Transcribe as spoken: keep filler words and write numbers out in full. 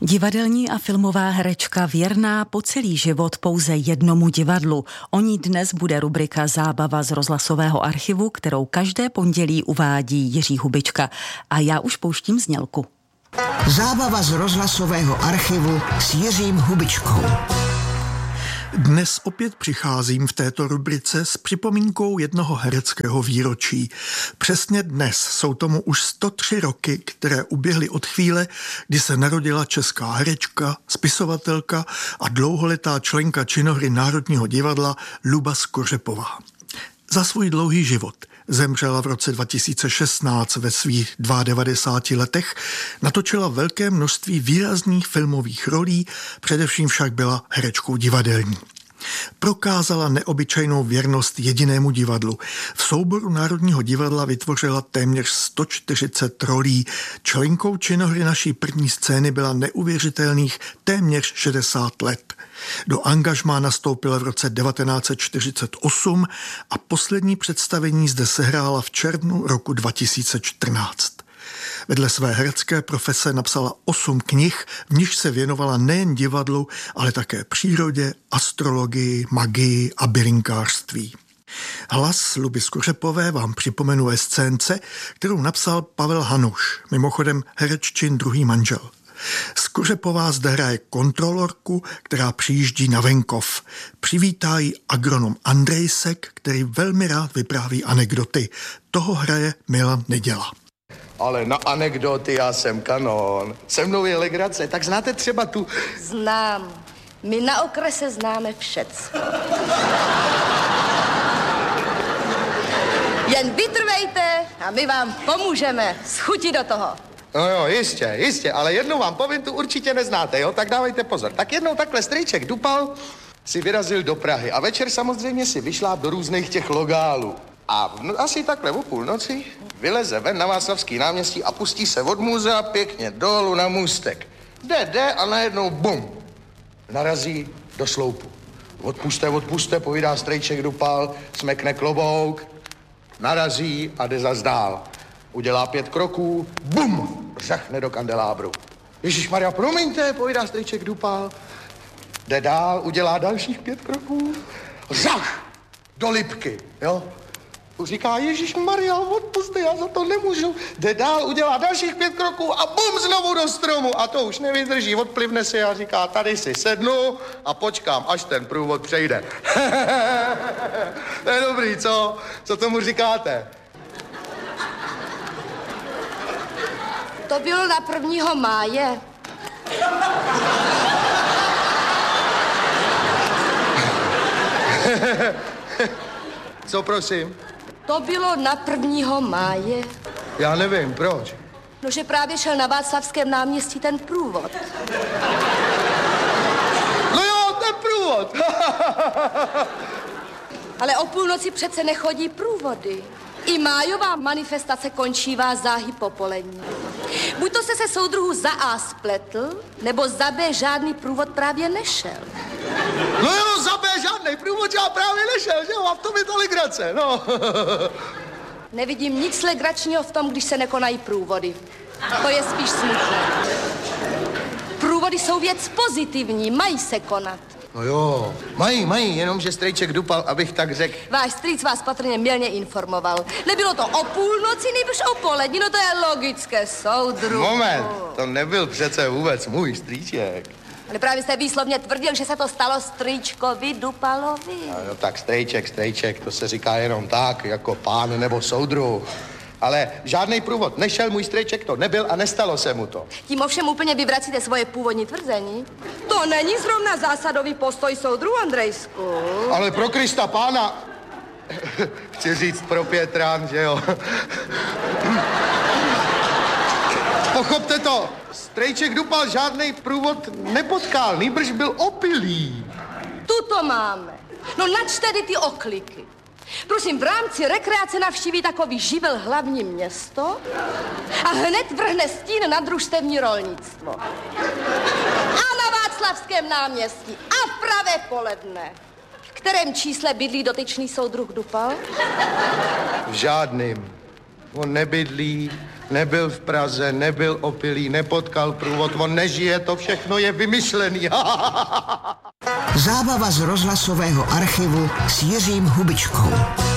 Divadelní a filmová herečka věrná po celý život pouze jednomu divadlu. O ní dnes bude rubrika Zábava z rozhlasového archivu, kterou každé pondělí uvádí Jiří Hubička. A já už pouštím znělku. Zábava z rozhlasového archivu s Jiřím Hubičkou. Dnes opět přicházím v této rubrice s připomínkou jednoho hereckého výročí. Přesně dnes jsou tomu už sto tři roky, které uběhly od chvíle, kdy se narodila česká herečka, spisovatelka a dlouholetá členka činohry Národního divadla Luba Skořepová. Za svůj dlouhý život zemřela v roce dva tisíce šestnáct ve svých devadesáti dvou letech, natočila velké množství výrazných filmových rolí, především však byla herečkou divadelní. Prokázala neobyčejnou věrnost jedinému divadlu. V souboru Národního divadla vytvořila téměř sto čtyřicet rolí. Členkou činohry naší první scény byla neuvěřitelných téměř šedesát let. Do angažmá nastoupila v roce devatenáct set čtyřicet osm a poslední představení zde sehrála v červnu roku dva tisíce čtrnáct. Vedle své herecké profese napsala osm knih, v nichž se věnovala nejen divadlu, ale také přírodě, astrologii, magii a bylinkářství. Hlas Luby Skořepové vám připomenu ve scénce, kterou napsal Pavel Hanuš, mimochodem hereččin druhý manžel. Skořepová zde hraje kontrolorku, která přijíždí na venkov. Přivítá ji agronom Andrejsek, který velmi rád vypráví anekdoty. Toho hraje Milan Neděla. Ale na anekdoty já jsem kanon. Se mnou je legrace, tak znáte třeba tu... Znám. My na okrese známe všecko. Jen vytrvejte a my vám pomůžeme. Schuti do toho. No jo, jistě, jistě, ale jednou vám povím, tu určitě neznáte, jo? Tak dávejte pozor. Tak jednou takhle strýček Dupal si vyrazil do Prahy a večer samozřejmě si vyšláp do různých těch logálů. A no, asi takhle o půlnoci vyleze ven na Václavský náměstí a pustí se od muzea pěkně dolů na můstek. Jde, jde a najednou bum, narazí do sloupu. Odpuste, odpuste, povídá strejček Dupal, smekne klobouk, narazí a jde zas dál. Udělá pět kroků, bum, řachne do kandelábru. Ježišmarja, promiňte, povídá strejček Dupal. Jde dál, udělá dalších pět kroků, řach do Lipky, jo. Říká, Ježišmarja, odpuste, já za to nemůžu. Jde dál, udělá dalších pět kroků a bum, znovu do stromu. A to už nevydrží, odplivne se a říká, tady si sednu a počkám, až ten průvod přejde. To je dobrý, co? Co tomu říkáte? To bylo na prvního máje. Co prosím? To bylo na prvního máje. Já nevím, proč? No, že právě šel na Václavském náměstí ten průvod. No jo, ten průvod. Ale o půlnoci přece nechodí průvody. I májová manifestace končí vás záhy popolední. Buď to se se soudruhu za A spletl, nebo za B žádný průvod právě nešel. No jo, za B žádný průvod já právě nešel, že jo, a v tom je ta legrace, no. Nevidím nic legračního v tom, když se nekonají průvody. To je spíš smutné. Průvody jsou věc pozitivní, mají se konat. No jo, mají, mají, jenomže strejček Dupal, abych tak řekl. Váš strýc vás patrně mylně informoval. Nebylo to o půlnoci, nejbrž o poledni, no to je logické, soudruhu. Moment, to nebyl přece vůbec můj strýček. Ale právě jste výslovně tvrdil, že se to stalo strýčkovi Dupalovi. No tak strejček, strejček, to se říká jenom tak, jako pán nebo soudruh. Ale žádný průvod nešel, můj strejček to nebyl a nestalo se mu to. Tím ovšem úplně vyvracíte svoje původní tvrzení. To není zrovna zásadový postoj soudruhu, Andrejsku. Ale pro Krista pána, chci říct pro Pětrán, že jo. Pochopte to, strejček Dupal žádný průvod nepotkal, nýbrž byl opilý. Tu to máme. No nač tedy ty okliky. Prosím, v rámci rekreace navštíví takový živel hlavní město a hned vrhne stín na družstevní rolnictvo. A na Václavském náměstí a v pravé poledne. V kterém čísle bydlí dotyčný soudruh Dupal? V žádným. On nebydlí, nebyl v Praze, nebyl opilý, nepotkal průvod, on nežije, to všechno je vymyšlený. Zábava z rozhlasového archivu s Jiřím Hubičkou.